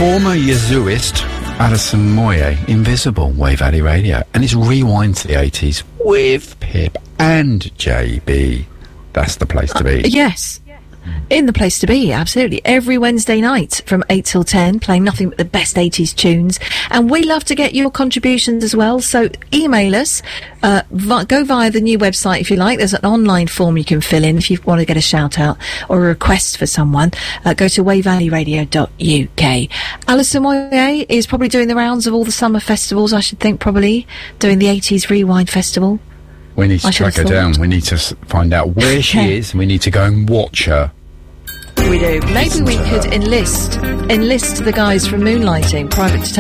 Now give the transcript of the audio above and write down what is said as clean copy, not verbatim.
Former Yazooist Alison Moyet, Invisible, Wave Valley Radio. And it's Rewind to the 80s with Pip and JB. That's the place to be. Yes. In the place to be, absolutely. Every Wednesday night from 8 till 10, playing nothing but the best 80s tunes. And we love to get your contributions as well, so email us. Go via the new website if you like. There's an online form you can fill in if you want to get a shout out or a request for someone. Go to wavevalleyradio.uk. Alison Moyet is probably doing the rounds of all the summer festivals, I should think, probably doing the 80s Rewind Festival. We need to track her down. We need to find out where she is, and we need to go and watch her. We do. Maybe we could enlist the guys from Moonlighting, Private Detective.